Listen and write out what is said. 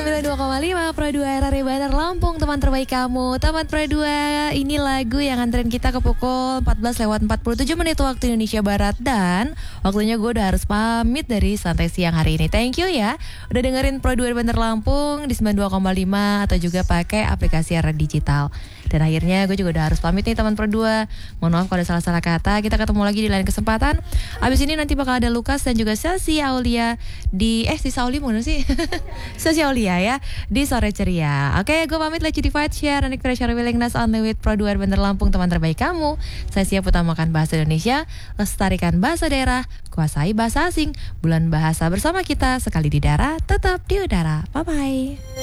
92,5 Pro 2 RRI Bandar Lampung, teman terbaik kamu. Teman Pro 2, ini lagu yang nganterin kita ke pukul 14:47 waktu Indonesia Barat. Dan waktunya gue udah harus pamit dari Santai Siang hari ini. Thank you ya udah dengerin Pro 2 Bandar Lampung di 92,5 atau juga pakai aplikasi RRI Digital. Dan akhirnya gue juga udah harus pamit nih teman Pro 2. Mohon maaf kalau ada salah-salah kata. Kita ketemu lagi di lain kesempatan. Abis ini nanti bakal ada Lukas dan juga Sesi Aulia di si Sauli mana sih? Sesi Aulia ya di Sore Ceria. Oke, gue pamit. Let's divide, share, and encourage your willingness on the with Pro 2 Bandar Lampung, teman terbaik kamu. Saya siap utamakan bahasa Indonesia, lestarikan bahasa daerah, kuasai bahasa asing. Bulan bahasa bersama kita, sekali di darat, tetap di udara. Bye-bye.